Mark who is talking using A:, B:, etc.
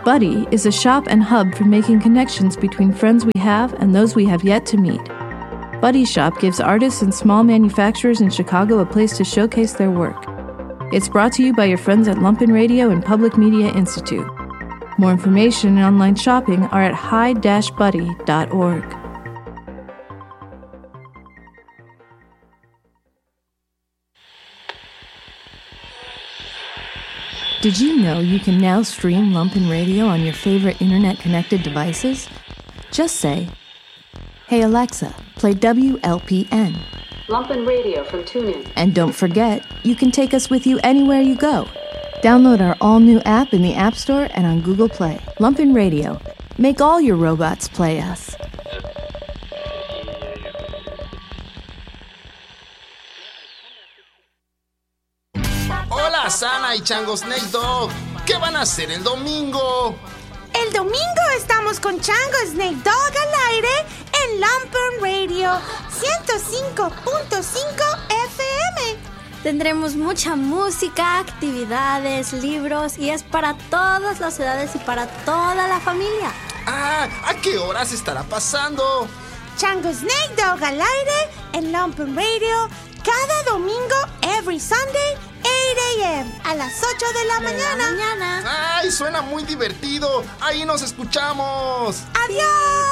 A: Buddy is a shop and hub for making connections between friends we have and those we have yet to meet. Buddy Shop gives artists and small manufacturers in Chicago a place to showcase their work. It's brought to you by your friends at Lumpen Radio and Public Media Institute. More information and online shopping are at hi-buddy.org. Did you know you can now stream Lumpen Radio on your favorite internet-connected devices? Just say, "Hey Alexa, play WLPN."
B: Lumpen Radio from TuneIn.
A: And don't forget, you can take us with you anywhere you go. Download our all-new app in the App Store and on Google Play. Lumpen Radio. Make all your robots play us.
C: Hola, Sana y Chango Snake Dog. ¿Qué van a hacer el domingo?
D: El domingo estamos con Chango Snake Dog al aire en Lumpen Radio 105.5 FM.
E: Tendremos mucha música, actividades, libros y es para todas las edades y para toda la familia.
C: Ah, ¿a qué horas estará pasando?
D: Chango Snake Dog al aire en Lumpen Radio cada domingo, every Sunday, 8 a.m. a las 8 de la mañana.
C: ¡Ay, suena muy divertido! ¡Ahí nos escuchamos!
D: ¡Adiós!